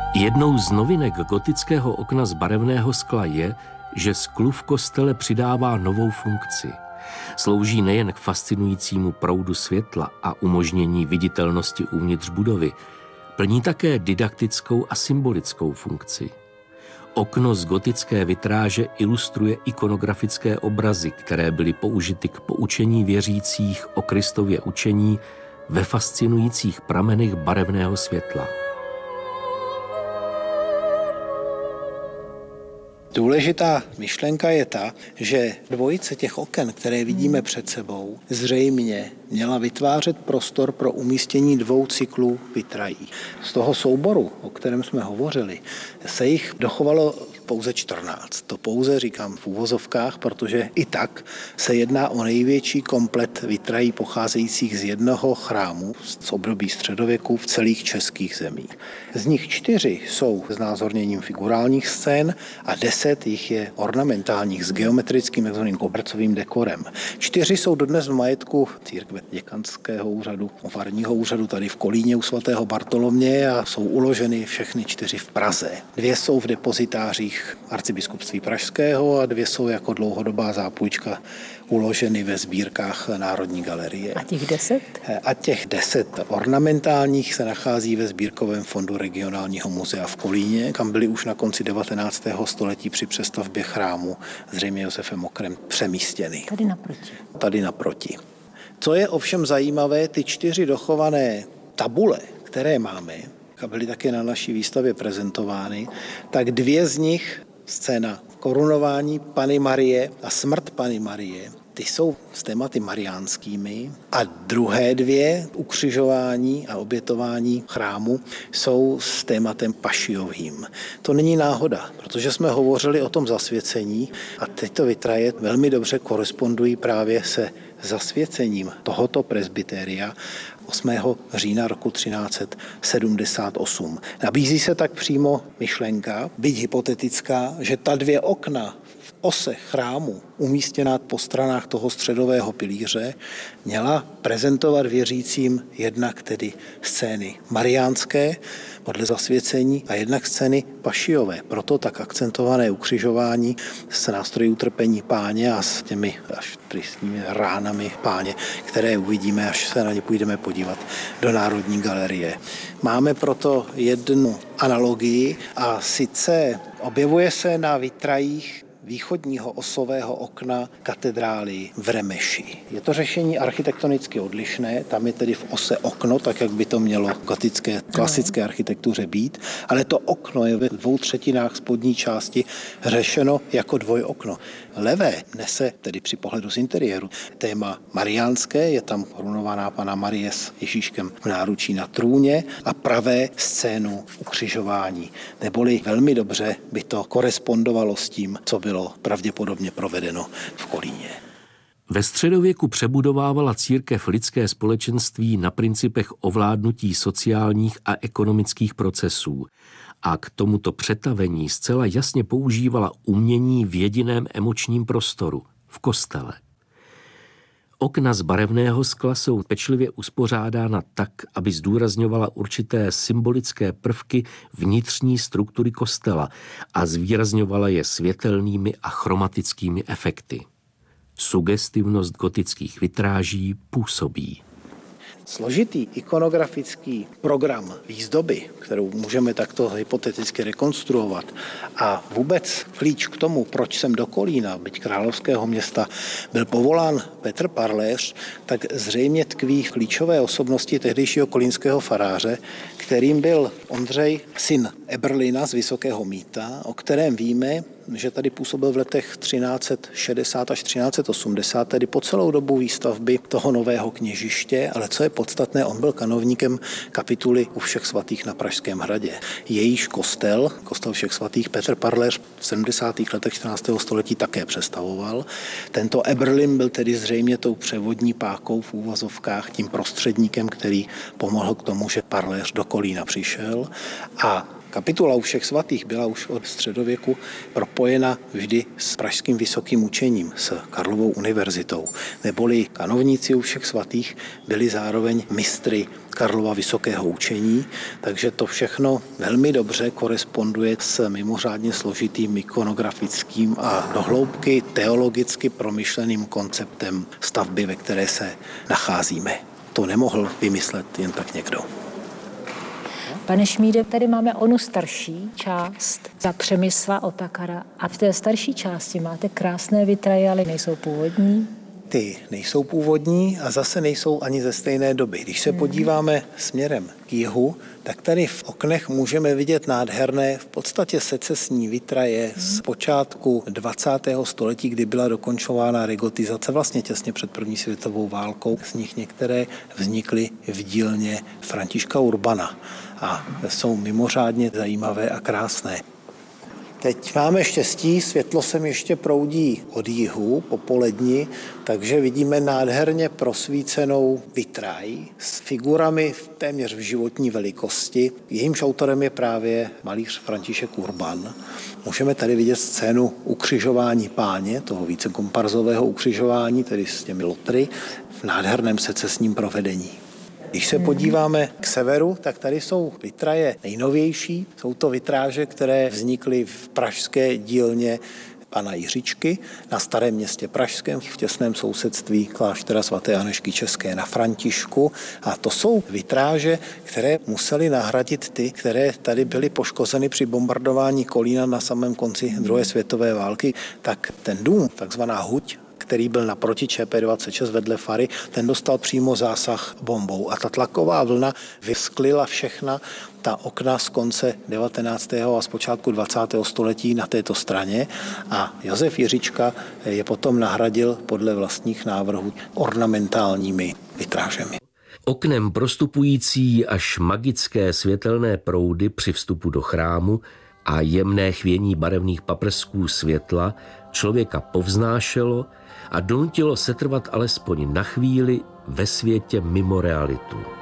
Jednou z novinek gotického okna z barevného skla je, že sklu v kostele přidává novou funkci. Slouží nejen k fascinujícímu proudu světla a umožnění viditelnosti uvnitř budovy, plní také didaktickou a symbolickou funkci. Okno z gotické vitráže ilustruje ikonografické obrazy, které byly použity k poučení věřících o Kristově učení ve fascinujících pramenech barevného světla. Důležitá myšlenka je ta, že dvojice těch oken, které vidíme před sebou, zřejmě měla vytvářet prostor pro umístění dvou cyklů vitrají. Z toho souboru, o kterém jsme hovořili, se jich dochovalo pouze 14. To pouze říkám v uvozovkách, protože i tak se jedná o největší komplet vitrají pocházejících z jednoho chrámu z období středověku v celých českých zemích. Z nich 4 jsou s znázorněním figurálních scén a 10 jich je ornamentálních s geometrickým takzvaným kobercovým dekorem. 4 jsou dodnes v majetku církve děkanského úřadu, farního úřadu tady v Kolíně u svatého Bartoloměje a jsou uloženy všechny 4 v Praze. 2 jsou v depozitářích arcibiskupství pražského a 2 jsou jako dlouhodobá zápůjčka uloženy ve sbírkách Národní galerie. A těch 10? A těch 10 ornamentálních se nachází ve sbírkovém fondu regionálního muzea v Kolíně, kam byly už na konci 19. století při přestavbě chrámu zřejmě Josefem Okrem přemístěny. Tady naproti. Co je ovšem zajímavé, ty 4 dochované tabule, které máme, a byly také na naší výstavě prezentovány, tak 2 z nich, scéna korunování Panny Marie a smrt Panny Marie, ty jsou s tématy mariánskými a druhé 2, ukřižování a obětování chrámu, jsou s tématem pašiovým. To není náhoda, protože jsme hovořili o tom zasvěcení a tyto vitraje velmi dobře korespondují právě se zasvěcením tohoto presbyteria 8. října roku 1378. Nabízí se tak přímo myšlenka, byť hypotetická, že ta 2 okna v ose chrámu, umístěná po stranách toho středového pilíře, měla prezentovat věřícím jednak tedy scény mariánské podle zasvěcení a jednak scény pašiové. Proto tak akcentované ukřižování s nástroji utrpení Páně a s těmi až tristními ránami Páně, které uvidíme, až se na ně půjdeme podívat do Národní galerie. Máme proto jednu analogii a sice objevuje se na vitrajích východního osového okna katedrály v Remeši. Je to řešení architektonicky odlišné, tam je tedy v ose okno, tak jak by to mělo v gotické klasické architektuře být, ale to okno je ve 2/3 spodní části řešeno jako dvojokno. Levé nese tedy při pohledu z interiéru téma mariánské, je tam korunovaná Panna Marie s Ježíškem v náručí na trůně a pravé scénu ukřižování. Neboli velmi dobře by to korespondovalo s tím, co bylo pravděpodobně provedeno v Kolíně. Ve středověku přebudovávala církev lidské společenství na principech ovládnutí sociálních a ekonomických procesů a k tomuto přetavení zcela jasně používala umění v jediném emočním prostoru, v kostele. Okna z barevného skla jsou pečlivě uspořádána tak, aby zdůrazňovala určité symbolické prvky vnitřní struktury kostela a zvýrazňovala je světelnými a chromatickými efekty. Sugestivnost gotických vitráží působí. Složitý ikonografický program výzdoby, kterou můžeme takto hypoteticky rekonstruovat, a vůbec klíč k tomu, proč jsem do Kolína, byť královského města, byl povolán Petr Parléř, tak zřejmě tkví v klíčové osobnosti tehdejšího kolínského faráře, kterým byl Ondřej, syn Eberlina z Vysokého Mýta, o kterém víme, že tady působil v letech 1360 až 1380, tedy po celou dobu výstavby toho nového kněžiště, ale co je podstatné, on byl kanovníkem kapituly u Všech svatých na Pražském hradě. Jejíž kostel Všech svatých, Petr Parléř v 70. letech 14. století také přestavoval. Tento Eberlin byl tedy zřejmě tou převodní pákou v úvozovkách, tím prostředníkem, který pomohl k tomu, že Parléř do Kolína přišel a Kapitula u všech svatých byla už od středověku propojena vždy s pražským vysokým učením, s Karlovou univerzitou. Neboli kanovníci u všech svatých byli zároveň mistry Karlova vysokého učení, takže to všechno velmi dobře koresponduje s mimořádně složitým ikonografickým a dohloubky teologicky promyšleným konceptem stavby, ve které se nacházíme. To nemohl vymyslet jen tak někdo. Pane Šmíde, tady máme onu starší část za Přemysla Otakara a v té starší části máte krásné vitraje, ale nejsou původní. Ty nejsou původní a zase nejsou ani ze stejné doby. Když se podíváme směrem k jihu, tak tady v oknech můžeme vidět nádherné, v podstatě secesní vitraje z počátku 20. století, kdy byla dokončována regotizace vlastně těsně před první světovou válkou. Z nich některé vznikly v dílně Františka Urbana a jsou mimořádně zajímavé a krásné. Teď máme štěstí, světlo sem ještě proudí od jihu po poledni, takže vidíme nádherně prosvícenou vitraj s figurami téměř v životní velikosti. Jejímž autorem je právě malíř František Urban. Můžeme tady vidět scénu ukřižování Páně, toho vícekomparzového ukřižování, tedy s těmi lotry, v nádherném secesním provedení. Když se podíváme k severu, tak tady jsou vitraje nejnovější. Jsou to vitráže, které vznikly v pražské dílně pana Jiříčky na Starém Městě pražském v těsném sousedství kláštera svaté Anežky České na Františku. A to jsou vitráže, které musely nahradit ty, které tady byly poškozeny při bombardování Kolína na samém konci druhé světové války. Tak ten dům, takzvaná huť, který byl naproti ČP26 vedle fary, ten dostal přímo zásah bombou. A ta tlaková vlna vysklila všechna ta okna z konce 19. a z počátku 20. století na této straně a Josef Jiříčka je potom nahradil podle vlastních návrhů ornamentálními vitrážemi. Oknem prostupující až magické světelné proudy při vstupu do chrámu a jemné chvění barevných paprsků světla člověka povznášelo a donutilo setrvat alespoň na chvíli ve světě mimo realitu.